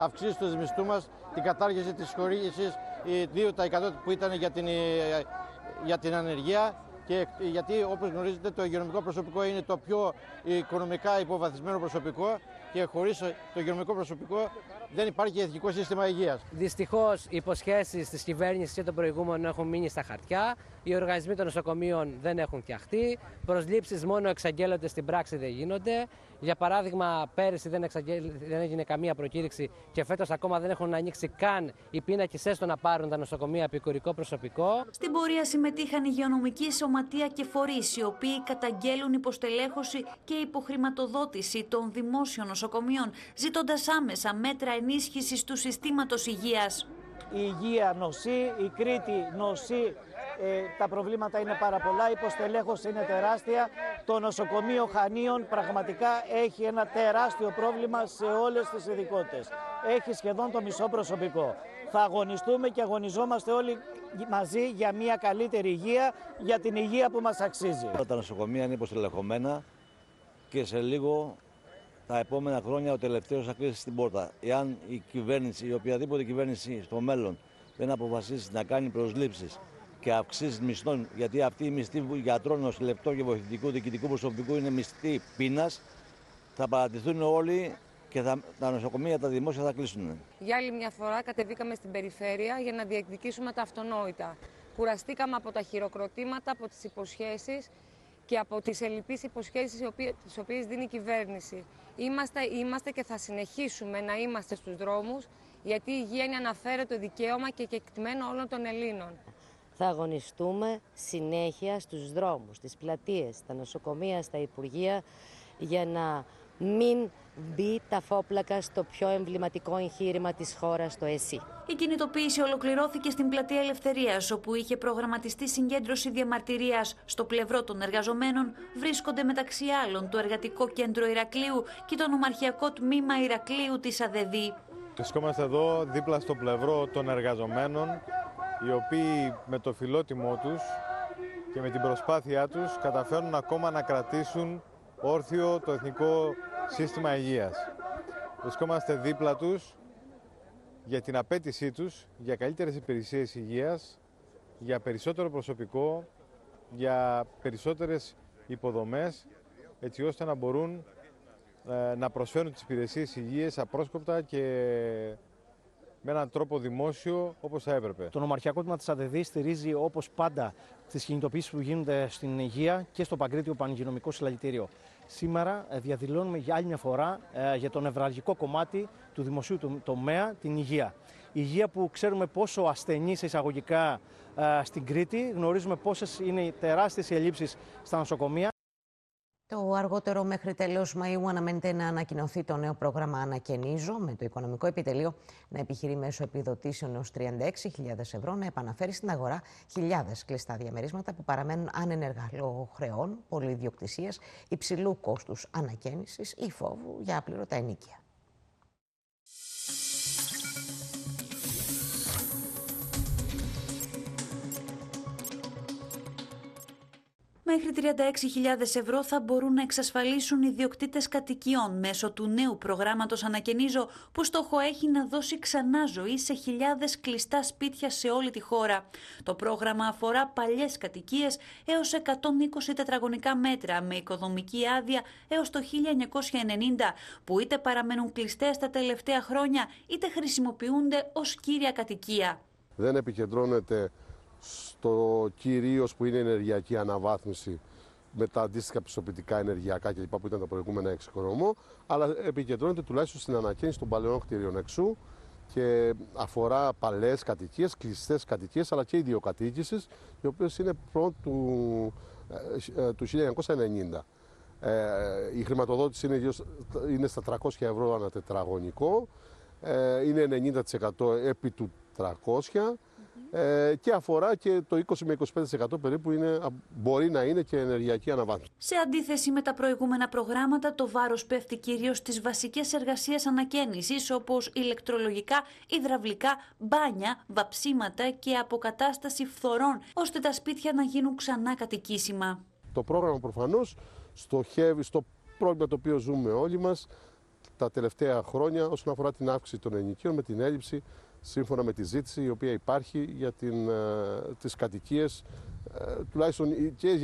Αυξήσεις του μισθού μας, την κατάργηση της χορήγησης 2% που ήταν για την ανεργία. Και γιατί, όπως γνωρίζετε, το υγειονομικό προσωπικό είναι το πιο οικονομικά υποβαθισμένο προσωπικό και χωρίς το υγειονομικό προσωπικό δεν υπάρχει εθνικό σύστημα υγείας. Δυστυχώς, οι υποσχέσεις της κυβέρνησης και των προηγούμενων έχουν μείνει στα χαρτιά. Οι οργανισμοί των νοσοκομείων δεν έχουν φτιαχτεί. Προσλήψεις μόνο εξαγγέλλονται, στην πράξη δεν γίνονται. Για παράδειγμα, πέρυσι δεν έγινε καμία προκήρυξη και φέτος ακόμα δεν έχουν ανοίξει καν οι πίνακες έστω να πάρουν τα νοσοκομεία επικουρικό προσωπικό. Στην πορεία συμμετείχαν υγειονομική σωματεία και φορείς, οι οποίοι καταγγέλουν υποστελέχωση και υποχρηματοδότηση των δημόσιων νοσοκομείων, ζητώντας άμεσα μέτρα ενίσχυσης του συστήματος υγείας. Η υγεία νοσεί, η Κρήτη νοσεί, τα προβλήματα είναι πάρα πολλά, η υποστελέχωση είναι τεράστια. Το νοσοκομείο Χανίων πραγματικά έχει ένα τεράστιο πρόβλημα σε όλες τις ειδικότητες. Έχει σχεδόν το μισό προσωπικό. Θα αγωνιστούμε και αγωνιζόμαστε όλοι μαζί για μια καλύτερη υγεία, για την υγεία που μας αξίζει. Τα νοσοκομεία είναι υποστελεχωμένα και σε λίγο, τα επόμενα χρόνια, ο τελευταίος θα κλείσει στην πόρτα. Εάν η κυβέρνηση, η οποιαδήποτε κυβέρνηση στο μέλλον δεν αποφασίσει να κάνει προσλήψεις και αυξήσεις μισθών, γιατί αυτή η μισθή γιατρών, νοσηλευτών και βοηθητικού διοικητικού προσωπικού είναι μισθή πείνας, θα παρατηθούν όλοι και τα νοσοκομεία, τα δημόσια θα κλείσουν. Για άλλη μια φορά κατεβήκαμε στην περιφέρεια για να διεκδικήσουμε τα αυτονόητα. Κουραστήκαμε από τα χειροκροτήματα, από τις υποσχέσεις και από τις ελλειπείς υποσχέσεις τις οποίες δίνει η κυβέρνηση. Είμαστε και θα συνεχίσουμε να είμαστε στους δρόμους, γιατί η υγεία είναι αναφέρετο δικαίωμα και κεκτημένο όλων των Ελλήνων. Θα αγωνιστούμε συνέχεια στους δρόμους, στις πλατείες, στα νοσοκομεία, στα υπουργεία, για να μην μπει τα φόπλακα στο πιο εμβληματικό εγχείρημα της χώρας, το ΕΣΥ. Η κινητοποίηση ολοκληρώθηκε στην Πλατεία Ελευθερίας, όπου είχε προγραμματιστεί συγκέντρωση διαμαρτυρίας. Στο πλευρό των εργαζομένων βρίσκονται μεταξύ άλλων το Εργατικό Κέντρο Ηρακλείου και το Νομαρχιακό Τμήμα Ηρακλείου της ΑΔΔ. Βρισκόμαστε εδώ δίπλα στο πλευρό των εργαζομένων, οι οποίοι με το φιλότιμό τους και με την προσπάθειά τους καταφέρνουν ακόμα να κρατήσουν όρθιο το εθνικό σύστημα υγείας. Βρισκόμαστε δίπλα τους για την απέτησή τους για καλύτερες υπηρεσίες υγείας, για περισσότερο προσωπικό, για περισσότερες υποδομές, έτσι ώστε να μπορούν να προσφέρουν τις υπηρεσίες υγείας απρόσκοπτα και με έναν τρόπο δημόσιο όπως θα έπρεπε. Το Νομαρχιακό Τμήμα της ΑΔΔ στηρίζει όπως πάντα τις κινητοποιήσεις που γίνονται στην υγεία και στο Παγκρίτιο Πανηγειονομικό Συλλαλητήριο. Σήμερα διαδηλώνουμε για άλλη μια φορά για το νευραλγικό κομμάτι του δημοσίου τομέα, την υγεία. Η υγεία που ξέρουμε πόσο ασθενή σε εισαγωγικά στην Κρήτη, γνωρίζουμε πόσες είναι οι τεράστιες οι ελλείψεις στα νοσοκομεία. Το αργότερο μέχρι τέλος Μαΐου αναμένεται να ανακοινωθεί το νέο πρόγραμμα Ανακαινίζω, με το Οικονομικό Επιτελείο να επιχειρεί μέσω επιδοτήσεων έως 36.000 ευρώ να επαναφέρει στην αγορά χιλιάδες κλειστά διαμερίσματα που παραμένουν ανενεργά λόγω χρεών, πολυιδιοκτησίας, υψηλού κόστους ανακαίνησης ή φόβου για άπληρωτα ενοίκια. Μέχρι 36.000 ευρώ θα μπορούν να εξασφαλίσουν οι ιδιοκτήτες κατοικιών μέσω του νέου προγράμματος Ανακαινίζω, που στόχο έχει να δώσει ξανά ζωή σε χιλιάδες κλειστά σπίτια σε όλη τη χώρα. Το πρόγραμμα αφορά παλιές κατοικίες έως 120 τετραγωνικά μέτρα με οικοδομική άδεια έως το 1990, που είτε παραμένουν κλειστές τα τελευταία χρόνια είτε χρησιμοποιούνται ως κύρια κατοικία. Δεν επικεντρώνεται στο κυρίως που είναι η ενεργειακή αναβάθμιση με τα αντίστοιχα πιστοποιητικά ενεργειακά κλπ. Που ήταν τα προηγούμενα εξοικονομώ, αλλά επικεντρώνεται τουλάχιστον στην ανακαίνιση των παλαιών κτηρίων εξού και αφορά παλαιές κατοικίες, κλειστές κατοικίες, αλλά και ιδιοκατοίκησης, οι οποίες είναι πρώτου του 1990. Η χρηματοδότηση είναι στα 300 ευρώ ανά τετραγωνικό, είναι 90% επί του 300. Και αφορά και το 20 με 25% περίπου μπορεί να είναι και ενεργειακή αναβάθμιση. Σε αντίθεση με τα προηγούμενα προγράμματα, το βάρος πέφτει κυρίως στις βασικές εργασίες ανακαίνησης, όπως ηλεκτρολογικά, υδραυλικά, μπάνια, βαψίματα και αποκατάσταση φθορών, ώστε τα σπίτια να γίνουν ξανά κατοικήσιμα. Το πρόγραμμα προφανώς στοχεύει στο πρόβλημα το οποίο ζούμε όλοι μας, τα τελευταία χρόνια όσον αφορά την αύξηση των ενοικίων με την έλλειψη σύμφωνα με τη ζήτηση η οποία υπάρχει για τις κατοικίες τουλάχιστον και